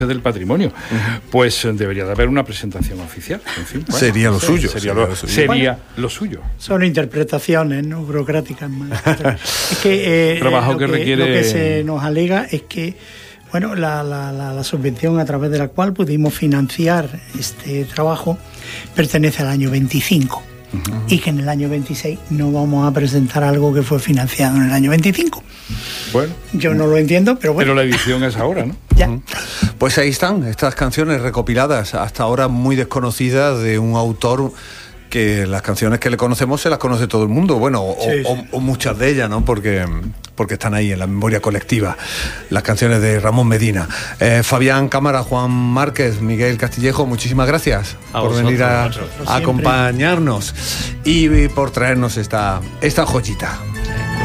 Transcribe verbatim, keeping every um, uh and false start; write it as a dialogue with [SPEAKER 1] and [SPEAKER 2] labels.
[SPEAKER 1] del patrimonio, uh-huh. pues debería de haber una presentación oficial. En fin, bueno,
[SPEAKER 2] sería lo
[SPEAKER 1] sí,
[SPEAKER 2] suyo.
[SPEAKER 1] Sería,
[SPEAKER 2] sería,
[SPEAKER 1] lo,
[SPEAKER 2] lo, suyo.
[SPEAKER 1] sería
[SPEAKER 3] bueno,
[SPEAKER 1] lo suyo.
[SPEAKER 3] Son interpretaciones, ¿no? Burocráticas más. Es que, eh,
[SPEAKER 1] Trabajo
[SPEAKER 3] lo
[SPEAKER 1] que,
[SPEAKER 3] que
[SPEAKER 1] requiere...
[SPEAKER 3] lo que se nos alega es que, bueno, la, la, la, la subvención a través de la cual pudimos financiar este trabajo pertenece al año veinticinco. Uh-huh. Y que en el año veintiséis no vamos a presentar algo que fue financiado en el año veinticinco.
[SPEAKER 1] Bueno,
[SPEAKER 3] yo no lo entiendo, pero bueno.
[SPEAKER 1] Pero la edición es ahora, ¿no?
[SPEAKER 3] Ya.
[SPEAKER 2] Uh-huh. Pues ahí están estas canciones recopiladas, hasta ahora muy desconocidas, de un autor que las canciones que le conocemos se las conoce todo el mundo, bueno, o,
[SPEAKER 3] sí, sí.
[SPEAKER 2] o, o muchas de ellas, ¿no? Porque, porque están ahí en la memoria colectiva, las canciones de Ramón Medina. Eh, Fabián Cámara, Juan Márquez, Miguel Castillejo, muchísimas gracias a por vosotros, venir a, a acompañarnos y, y por traernos esta, esta joyita.